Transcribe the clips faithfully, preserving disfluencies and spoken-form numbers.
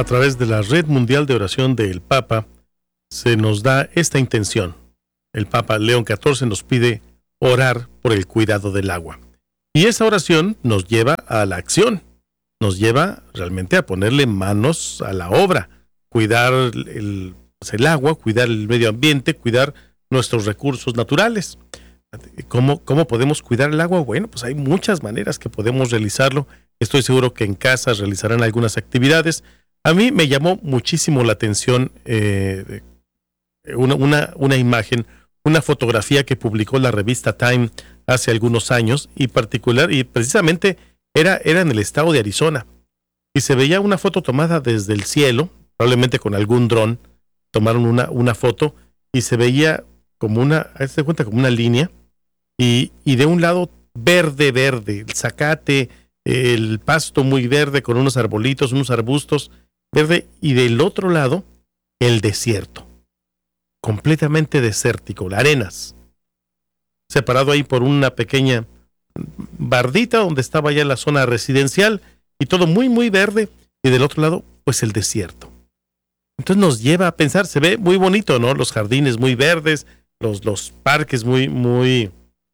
a través de la Red Mundial de Oración del Papa, se nos da esta intención. El Papa León catorce nos pide orar por el cuidado del agua. Y esa oración nos lleva a la acción, nos lleva realmente a ponerle manos a la obra, cuidar el, pues el agua, cuidar el medio ambiente, cuidar nuestros recursos naturales. ¿Cómo, ¿Cómo podemos cuidar el agua? Bueno, pues hay muchas maneras que podemos realizarlo. Estoy seguro que en casa realizarán algunas actividades. A mí me llamó muchísimo la atención eh, una, una, una imagen, una fotografía que publicó la revista Time hace algunos años, y particular, y precisamente era, era en el estado de Arizona. Y se veía una foto tomada desde el cielo, probablemente con algún dron. Tomaron una, una foto y se veía como una, hazte de cuenta, como una línea. Y, y de un lado verde, verde, el zacate, el pasto muy verde con unos arbolitos, unos arbustos verde, y del otro lado el desierto, completamente desértico, las arenas, separado ahí por una pequeña bardita donde estaba ya la zona residencial y todo muy muy verde, y del otro lado pues el desierto. Entonces nos lleva a pensar, se ve muy bonito, ¿no? Los jardines muy verdes, los, los parques muy muy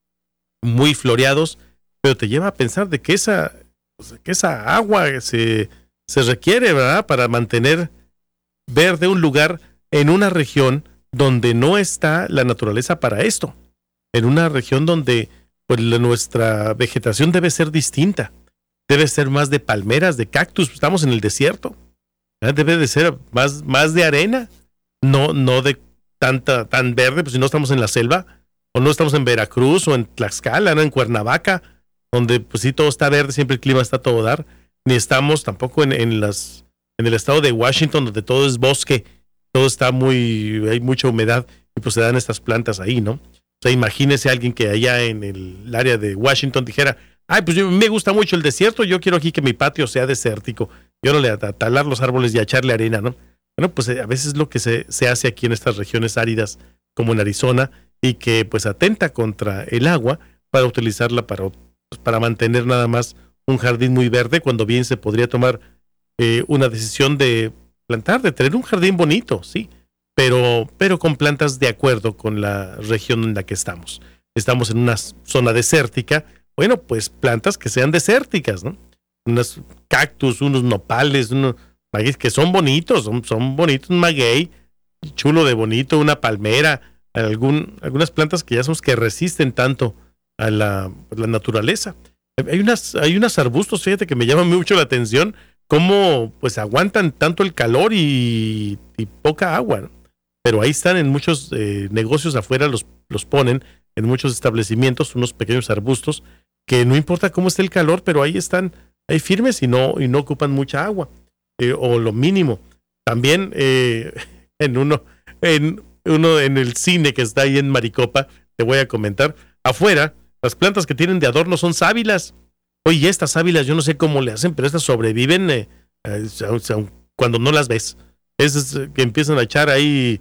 muy floreados, pero te lleva a pensar de que esa, que esa agua se, se requiere, ¿verdad?, para mantener verde un lugar en una región donde no está la naturaleza para esto, en una región donde pues, la, nuestra vegetación debe ser distinta, debe ser más de palmeras, de cactus. Estamos en el desierto, ¿verdad? Debe de ser más, más de arena, no, no de tanta, tan verde, pues si no estamos en la selva, o no estamos en Veracruz o en Tlaxcala, ¿no? En Cuernavaca, donde pues sí todo está verde, siempre el clima está todo dar, ni estamos tampoco en, en las en el estado de Washington, donde todo es bosque, todo está muy, hay mucha humedad, y pues se dan estas plantas ahí, ¿no? O sea, imagínese alguien que allá en el área de Washington dijera, ay, pues yo, me gusta mucho el desierto, yo quiero aquí que mi patio sea desértico, yo no le a talar los árboles y a echarle arena, ¿no? Bueno, pues a veces es lo que se, se hace aquí en estas regiones áridas, como en Arizona, y que pues atenta contra el agua para utilizarla para, para mantener nada más un jardín muy verde, cuando bien se podría tomar eh, una decisión de plantar, de tener un jardín bonito, sí, pero, pero con plantas de acuerdo con la región en la que estamos. Estamos en una zona desértica, bueno, pues plantas que sean desérticas, ¿no? Unos cactus, unos nopales, unos magueyes que son bonitos, son, son bonitos, un maguey chulo de bonito, una palmera, Algún, algunas plantas que ya sabemos que resisten tanto a la, la naturaleza. Hay unas, hay unos arbustos, fíjate, que me llaman mucho la atención, cómo pues aguantan tanto el calor y, y poca agua, ¿no? Pero ahí están en muchos eh, negocios afuera, los, los ponen en muchos establecimientos, unos pequeños arbustos, que no importa cómo esté el calor, pero ahí están, ahí firmes y no, y no ocupan mucha agua, eh, o lo mínimo. También eh, en uno, en uno en el cine que está ahí en Maricopa, te voy a comentar, afuera, las plantas que tienen de adorno son sábilas. Oye, estas sábilas yo no sé cómo le hacen, pero estas sobreviven eh, eh, cuando no las ves. Es que empiezan a echar ahí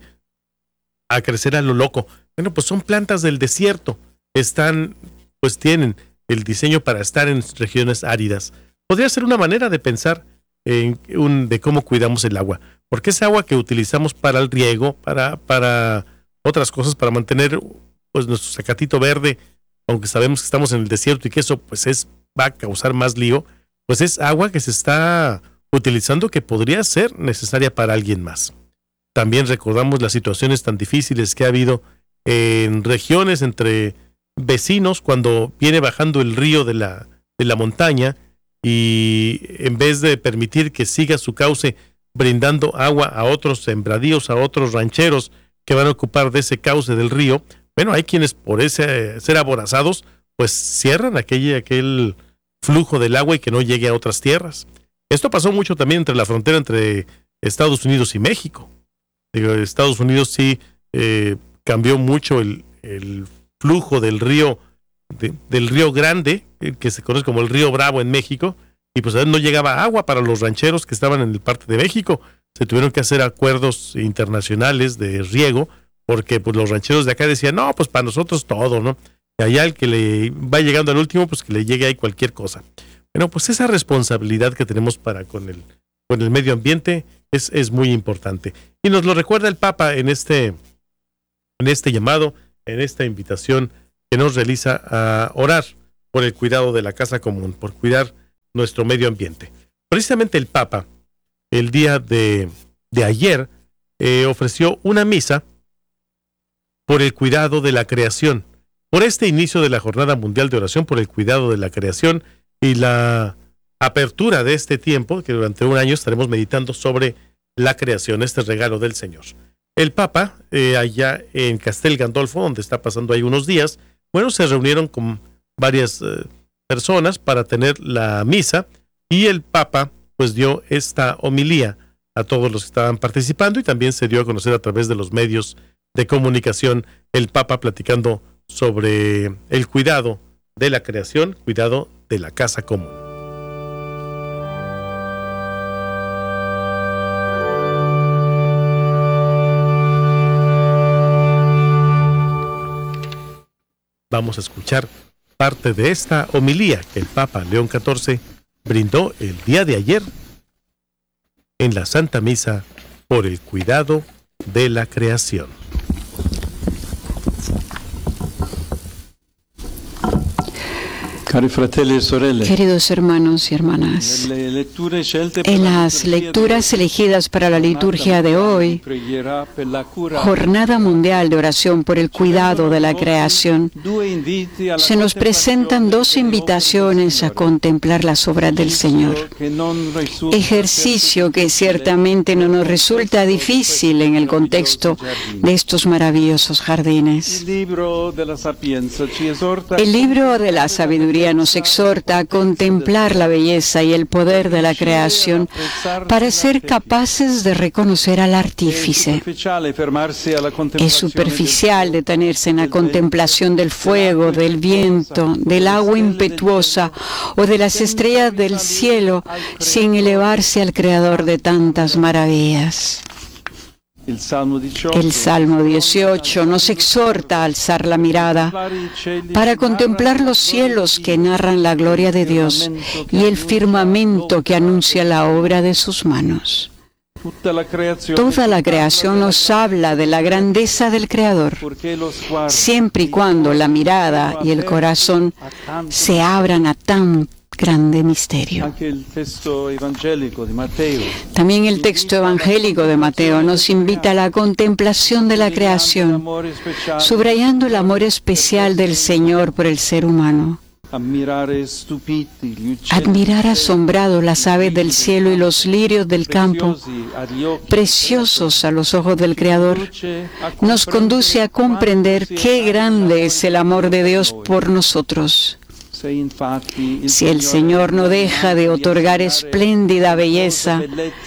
a crecer a lo loco. Bueno, pues son plantas del desierto. Están, pues tienen el diseño para estar en regiones áridas. Podría ser una manera de pensar en un, de cómo cuidamos el agua. Porque es agua que utilizamos para el riego, para, para otras cosas, para mantener pues nuestro zacatito verde, aunque sabemos que estamos en el desierto y que eso pues es, va a causar más lío, pues es agua que se está utilizando que podría ser necesaria para alguien más. También recordamos las situaciones tan difíciles que ha habido en regiones entre vecinos cuando viene bajando el río de la, de la montaña, y en vez de permitir que siga su cauce brindando agua a otros sembradíos, a otros rancheros que van a ocupar de ese cauce del río, bueno, hay quienes por ese ser aborazados, pues cierran aquel, aquel flujo del agua y que no llegue a otras tierras. Esto pasó mucho también entre la frontera entre Estados Unidos y México. Digo, Estados Unidos sí eh, cambió mucho el, el flujo del río, de, del río Grande, que se conoce como el río Bravo en México, y pues no llegaba agua para los rancheros que estaban en el parte de México. Se tuvieron que hacer acuerdos internacionales de riego, porque pues los rancheros de acá decían, no, pues para nosotros todo, ¿no? Y allá el que le va llegando al último, pues que le llegue ahí cualquier cosa. Bueno, pues esa responsabilidad que tenemos para con el, con el medio ambiente, es, es muy importante. Y nos lo recuerda el Papa en este, en este llamado, en esta invitación que nos realiza a orar por el cuidado de la casa común, por cuidar nuestro medio ambiente. Precisamente el Papa, el día de, de ayer, eh, ofreció una misa por el cuidado de la creación, por este inicio de la Jornada Mundial de Oración por el cuidado de la creación y la apertura de este tiempo, que durante un año estaremos meditando sobre la creación, este regalo del Señor. El Papa, eh, allá en Castel Gandolfo, donde está pasando ahí unos días, bueno, se reunieron con varias eh, personas para tener la misa, y el Papa pues dio esta homilía a todos los que estaban participando, y también se dio a conocer a través de los medios de comunicación el Papa platicando sobre el cuidado de la creación, cuidado de la casa común. Vamos a escuchar parte de esta homilía que el Papa León catorce brindó el día de ayer en la Santa Misa por el cuidado de la creación. Queridos hermanos y hermanas, en las lecturas elegidas para la liturgia de hoy, Jornada Mundial de Oración por el Cuidado de la Creación, se nos presentan dos invitaciones a contemplar las obras del Señor. Ejercicio que ciertamente no nos resulta difícil en el contexto de estos maravillosos jardines. El libro de la sabiduría nos exhorta a contemplar la belleza y el poder de la creación para ser capaces de reconocer al artífice. Es superficial detenerse en la contemplación del fuego, del viento, del agua impetuosa o de las estrellas del cielo sin elevarse al Creador de tantas maravillas. El Salmo dieciocho nos exhorta a alzar la mirada para contemplar los cielos que narran la gloria de Dios y el firmamento que anuncia la obra de sus manos. Toda la creación nos habla de la grandeza del Creador, siempre y cuando la mirada y el corazón se abran a tan grande misterio. También el texto evangélico de Mateo nos invita a la contemplación de la creación, subrayando el amor especial del Señor por el ser humano. Admirar asombrado las aves del cielo y los lirios del campo, preciosos a los ojos del Creador, nos conduce a comprender qué grande es el amor de Dios por nosotros. Si el Señor no deja de otorgar espléndida belleza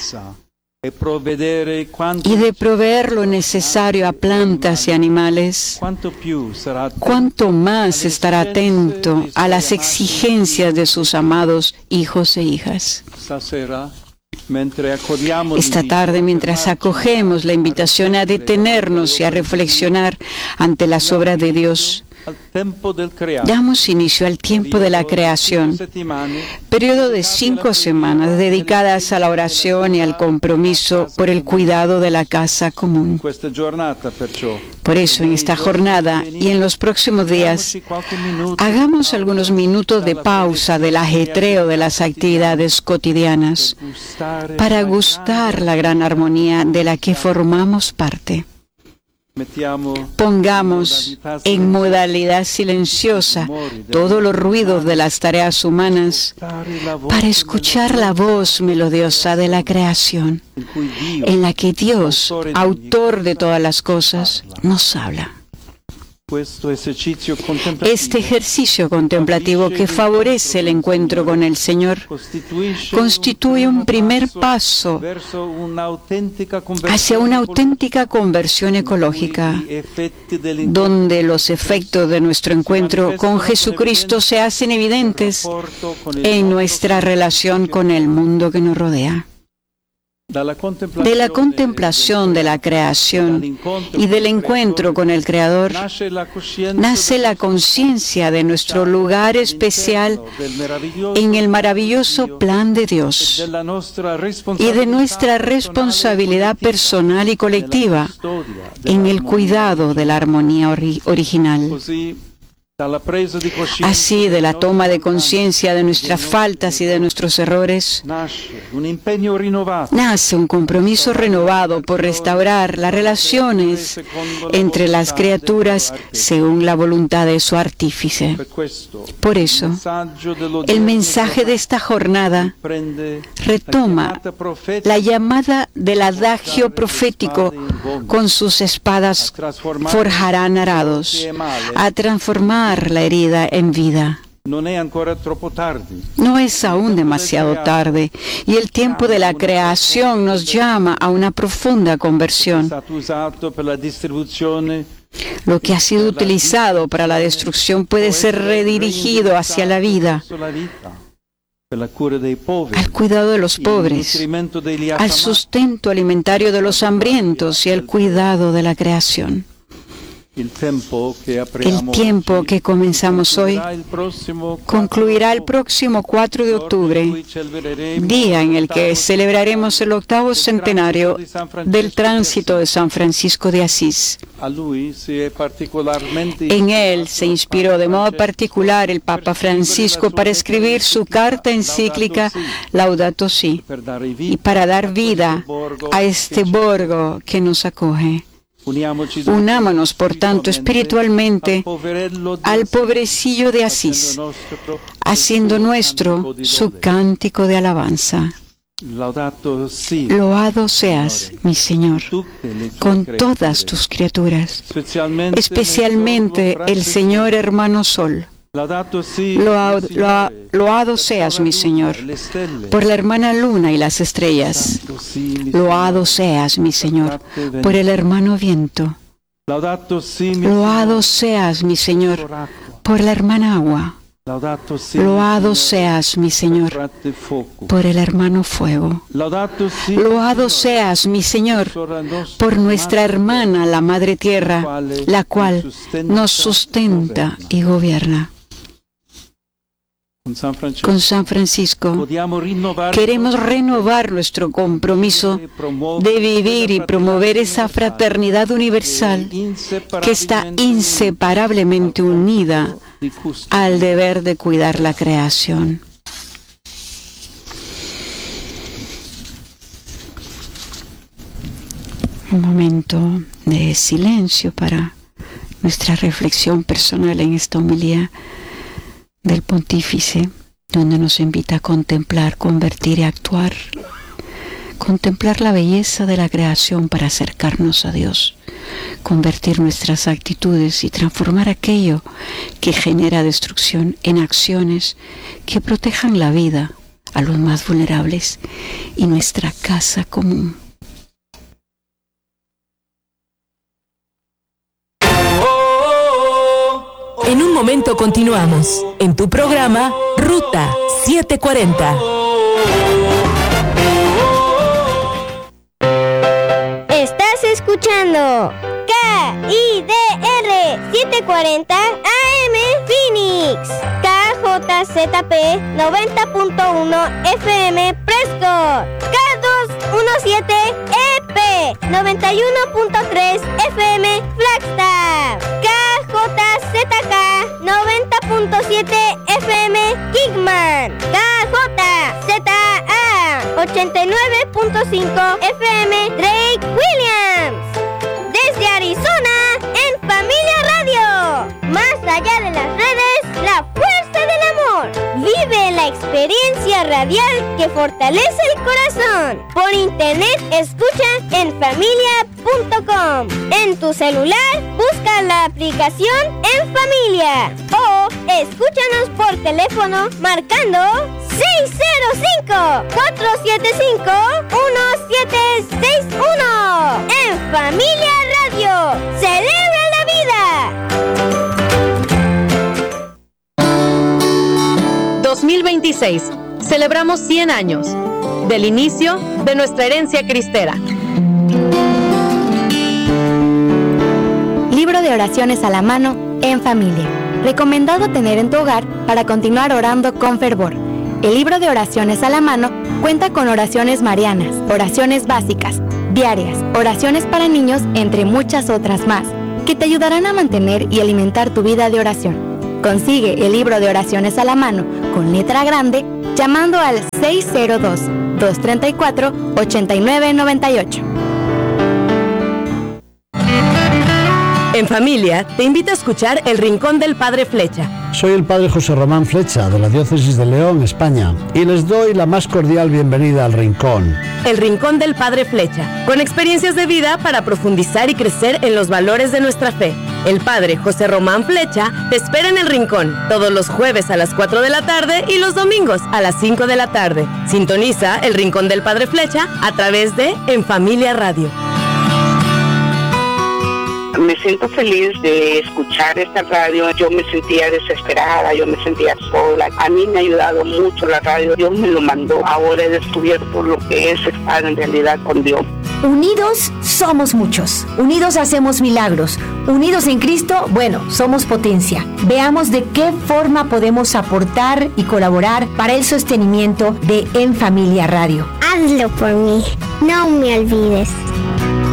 y de proveer lo necesario a plantas y animales, ¿cuánto más estará atento a las exigencias de sus amados hijos e hijas? Esta tarde, mientras acogemos la invitación a detenernos y a reflexionar ante las obras de Dios, damos inicio al tiempo de la creación, periodo de cinco semanas dedicadas a la oración y al compromiso por el cuidado de la casa común. Por eso, en esta jornada y en los próximos días, hagamos algunos minutos de pausa del ajetreo de las actividades cotidianas para gustar la gran armonía de la que formamos parte. Pongamos en modalidad silenciosa todos los ruidos de las tareas humanas para escuchar la voz melodiosa de la creación, en la que Dios, autor de todas las cosas, nos habla. Este ejercicio contemplativo que favorece el encuentro con el Señor constituye un primer paso hacia una auténtica conversión ecológica, donde los efectos de nuestro encuentro con Jesucristo se hacen evidentes en nuestra relación con el mundo que nos rodea. De la contemplación de la creación y del encuentro con el Creador, nace la conciencia de nuestro lugar especial en el maravilloso plan de Dios y de nuestra responsabilidad personal y colectiva en el cuidado de la armonía ori- original. Así, de la toma de conciencia de nuestras faltas y de nuestros errores, nace un compromiso renovado por restaurar las relaciones entre las criaturas según la voluntad de su artífice. Por eso, el mensaje de esta jornada retoma la llamada del adagio profético: con sus espadas forjarán arados, a transformar la herida en vida. No es aún demasiado tarde, y el tiempo de la creación nos llama a una profunda conversión. Lo que ha sido utilizado para la destrucción puede ser redirigido hacia la vida, al cuidado de los pobres, al sustento alimentario de los hambrientos y al cuidado de la creación. El tiempo que comenzamos hoy concluirá el próximo cuatro de octubre, día en el que celebraremos el octavo centenario del tránsito de San Francisco de Asís. En él se inspiró de modo particular el Papa Francisco para escribir su carta encíclica Laudato Si, y para dar vida a este borgo que nos acoge. Unámonos, por tanto, espiritualmente al pobrecillo de Asís, haciendo nuestro su cántico de alabanza. Loado seas, mi Señor, con todas tus criaturas, especialmente el Señor hermano Sol. Loado, loa, loado seas, mi Señor, por la hermana Luna y las estrellas. Loado seas, mi Señor, por el hermano Viento. Loado seas, mi Señor, por la hermana Agua. Loado seas, mi Señor, por el hermano Fuego. Loado seas, mi Señor, por nuestra hermana, la Madre Tierra, la cual nos sustenta y gobierna. Con San Francisco queremos renovar nuestro compromiso de vivir y promover esa fraternidad universal que está inseparablemente unida al deber de cuidar la creación. Un momento de silencio para nuestra reflexión personal en esta homilía del Pontífice, donde nos invita a contemplar, convertir y actuar. Contemplar la belleza de la creación para acercarnos a Dios, convertir nuestras actitudes y transformar aquello que genera destrucción en acciones que protejan la vida a los más vulnerables y nuestra casa común. En un momento continuamos en tu programa Ruta setecientos cuarenta. Estás escuchando K I D R setecientos cuarenta A M Phoenix, K J Z P noventa punto uno F M Prescott, K doscientos diecisiete E P noventa y uno punto tres F M Flagstaff, K J Z K noventa punto siete F M Kingman, K J Z A ochenta y nueve punto cinco F M Drake Williams. Desde Arizona, en Familia Radio. Más allá de las redes, la fuerza del amor. Vive la experiencia radial que fortalece el corazón. Por internet, escucha en familia punto com. En tu celular, busca la aplicación En Familia. O escúchanos por teléfono marcando seis cero cinco, cuatro siete cinco, uno siete seis uno. En Familia Radio. ¡Celebra la vida! dos mil veintiséis. Celebramos cien años. del inicio de nuestra herencia cristera. Libro de oraciones a la mano en familia. Recomendado tener en tu hogar para continuar orando con fervor. El libro de oraciones a la mano cuenta con oraciones marianas, oraciones básicas, diarias, oraciones para niños, entre muchas otras más, que te ayudarán a mantener y alimentar tu vida de oración. Consigue el libro de oraciones a la mano con letra grande llamando al seis cero dos, dos tres cuatro, ocho nueve nueve ocho. En familia, te invito a escuchar El Rincón del Padre Flecha. Soy el Padre José Román Flecha, de la Diócesis de León, España, y les doy la más cordial bienvenida al Rincón. El Rincón del Padre Flecha, con experiencias de vida para profundizar y crecer en los valores de nuestra fe. El Padre José Román Flecha te espera en El Rincón, todos los jueves a las cuatro de la tarde y los domingos a las cinco de la tarde. Sintoniza El Rincón del Padre Flecha a través de En Familia Radio. Me siento feliz de escuchar esta radio. Yo me sentía desesperada, yo me sentía sola. A mí me ha ayudado mucho la radio. Dios me lo mandó. Ahora he descubierto lo que es estar en realidad con Dios. Unidos somos muchos. Unidos hacemos milagros. Unidos en Cristo, bueno, somos potencia. Veamos de qué forma podemos aportar y colaborar para el sostenimiento de En Familia Radio. Hazlo por mí. No me olvides.